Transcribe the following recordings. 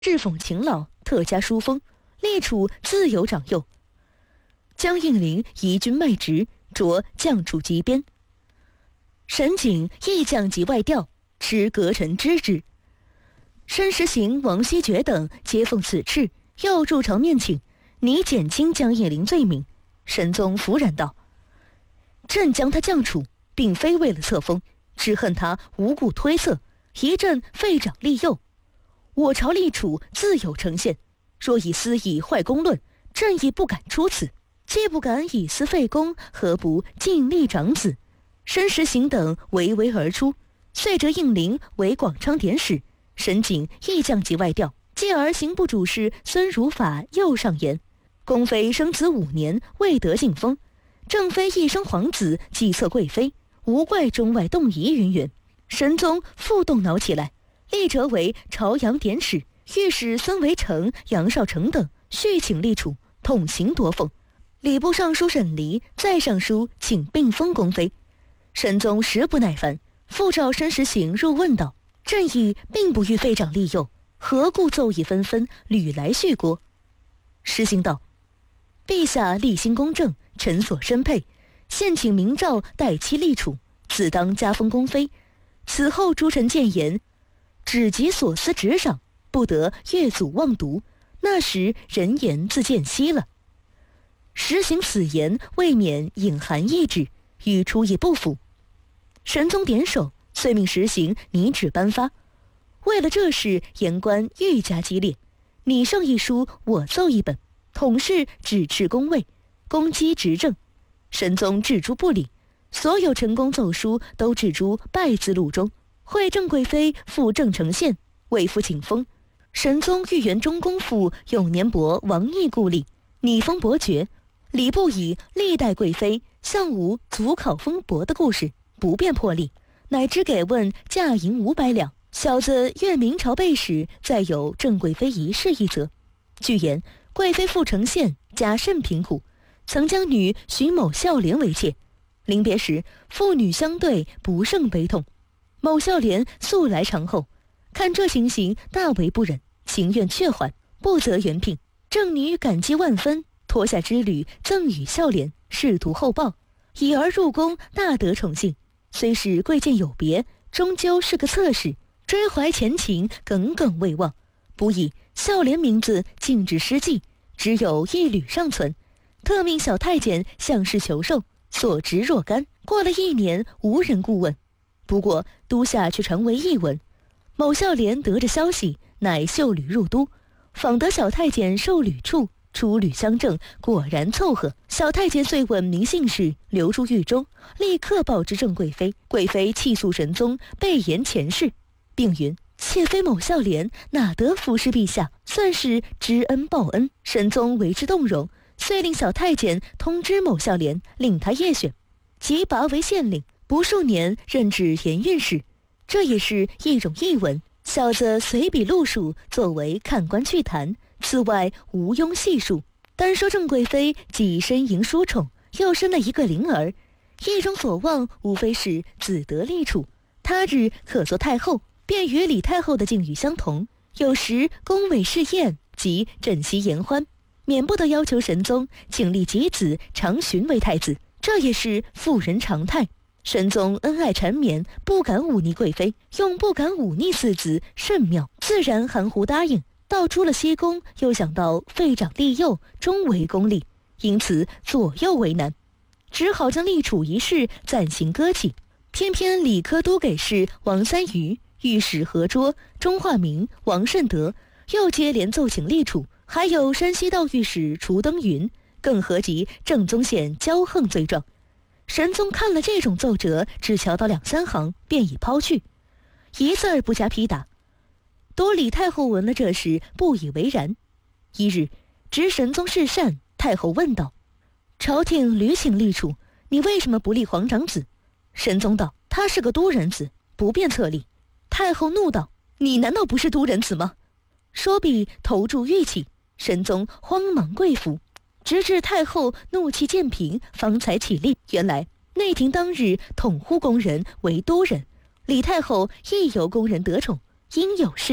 侍奉勤劳，特加书封，立储自有长幼。江应麟移军卖职，着将处级边。沈景亦降级外调，持阁臣知之。申时行、王希爵等皆奉此敕，又入朝面请，拟减轻江应麟罪名。神宗弗然道：朕将他降处，并非为了册封，只恨他无故推测，一阵废长立幼。我朝立储自有成宪，若以私议坏公论，朕亦不敢出此。既不敢以私废公，何不尽力长子？申时行等围围而出，遂折应麟为广昌典史。沈景亦降级外调，继而刑部主事孙如法又上言：宫妃生子5年，未得晋封；正妃一生皇子，计策贵妃，无怪中外动疑云云。神宗复动脑起来，立折为朝阳典史，御史孙维成、杨少成等续请立储，统行夺俸。礼部尚书沈黎再上书请并封宫妃。神宗实不耐烦，复召申时行入问道：朕意并不欲废长立幼，何故奏议纷纷，屡来续郭？时行道：陛下立心公正，臣所深佩，现请明诏代期立储，自当加封宫妃。此后诸臣谏言，只及所思职赏，不得越祖妄读，那时人言自见息了。实行此言，未免隐含意旨，与出意不符。神宗点首，遂命实行拟旨颁发。为了这事，言官愈加激烈，你上一书，我奏一本，统是指斥宫位，攻击执政。神宗置诸不理，所有臣工奏书都置诸败字录中。会郑贵妃赴郑城县，为夫请封。神宗御园中宫父永年伯王毅故立，拟封伯爵。礼部以历代贵妃向无足考封伯的故事，不便破例，乃只给问价银500两。小子愿明朝备史，再有郑贵妃一事一则。据言贵妃赴城县，家甚贫苦，曾将女许某孝廉为妾。临别时，父女相对，不胜悲痛。某孝廉素来长厚，看这情形，大为不忍，情愿却缓，不择原聘。郑女感激万分，脱下织履赠与孝廉，试图厚报，以儿入宫，大得宠幸。虽是贵贱有别，终究是个侧室，追怀前情，耿耿未忘。不以孝廉名字禁止失迹，只有一缕尚存，特命小太监向事求授，所值若干。过了1年，无人顾问。不过都下却传为异闻，某孝廉得着消息，乃绣履入都，访得小太监受履处，出履相证，果然凑合。小太监遂问明姓氏，留住狱中，立刻报知郑贵妃。贵妃泣诉神宗背言前世，并云：妾非某孝廉，哪得服侍陛下，算是知恩报恩。神宗为之动容，遂令小太监通知某孝廉，令他夜选，即拔为县令。不数年，任至盐运使，这也是一种译文。小子随笔录述，作为看官趣谈，此外无庸细述。单说郑贵妃既身迎淑宠，又生了一个灵儿，一中所望无非是子得立储，他日可做太后，便与李太后的境遇相同。有时宫闱试宴，即枕席言欢，免不得要求神宗请立己子长寻为太子，这也是妇人常态。神宗恩爱缠绵，不敢忤逆贵妃，用不敢忤逆4字甚妙，自然含糊答应。到出了西宫，又想到废长立幼，终为公立，因此左右为难，只好将立储一事暂行搁弃。偏偏理科都给事王三余、御史何卓、钟化明、王慎德又接连奏请立储，还有山西道御史楚登云，更合集正宗县骄横罪状。神宗看了这种奏折，只瞧到2、3行，便已抛去，一字儿不加批打。多李太后闻了这事，不以为然。一日，值神宗事善，太后问道：朝廷屡请立储，你为什么不立皇长子？神宗道：他是个都人子，不便册立。太后怒道：你难道不是都人子吗？说毕，投注玉器。神宗慌忙跪服，直至太后怒气渐平，方才起立。原来内廷当日统呼宫人为都人，李太后亦由宫人得宠，应有誓言，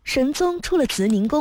神宗出了慈宁宫。